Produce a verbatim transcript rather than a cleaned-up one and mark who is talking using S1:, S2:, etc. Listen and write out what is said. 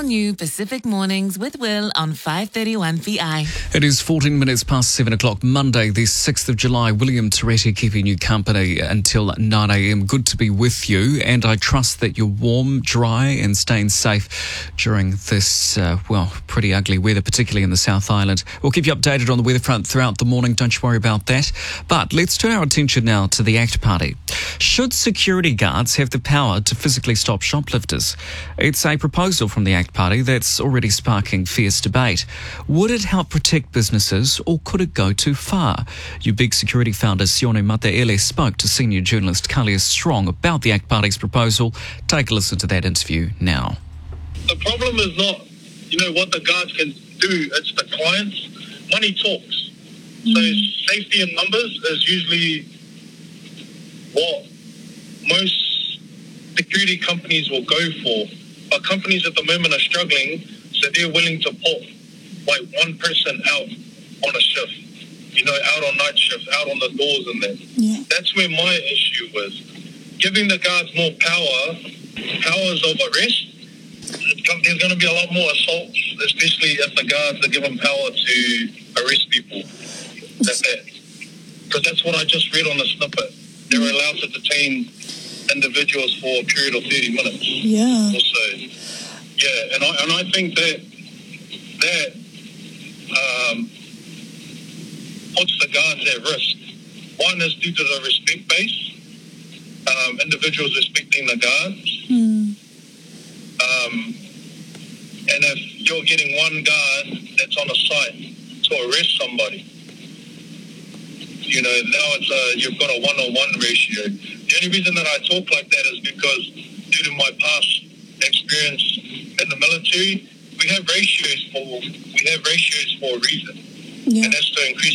S1: new Pacific Mornings with Will on five thirty-one P I.
S2: It is fourteen minutes past seven o'clock, Monday, the sixth of July. William Toretti keeping you company until nine a.m. Good to be with you, and I trust that you're warm, dry, and staying safe during this, uh, well, pretty ugly weather, particularly in the South Island. We'll keep you updated on the weather front throughout the morning. Don't you worry about that. But let's turn our attention now to the ACT Party. Should security guards have the power to physically stop shoplifters? It's a proposal from the ACT Party that's already sparking fierce debate. Would it help protect businesses, or could it go too far? Ubig Security founder Sione Mataele spoke to senior journalist Kalia Strong about the ACT Party's proposal. Take a listen to that interview now.
S3: The problem is not, you know, what the guards can do, it's the clients. Money talks. Mm. So safety in numbers is usually what most security companies will go for. But companies at the moment are struggling, so they're willing to put like one person out on a shift, you know, out on night shifts, out on the doors and that. Yeah. That's where my issue was. Giving the guards more power, powers of arrest, there's going to be a lot more assaults, especially if the guards are given power to arrest people. That's that. Because that's what I just read on the snippet. They're allowed to detain individuals for a period of thirty minutes.
S4: Yeah.
S3: Also, yeah, and I and I think that that um, puts the guards at risk. One is due to the respect base, um, individuals respecting the guards.
S4: Mm.
S3: Um, and if you're getting one guard that's on a site to arrest somebody, you know, now it's a, you've got a one-on-one ratio. The only reason that I talk like that is because due to my past experience in the military, we have ratios for we have ratios for a reason, yeah. And that's to increase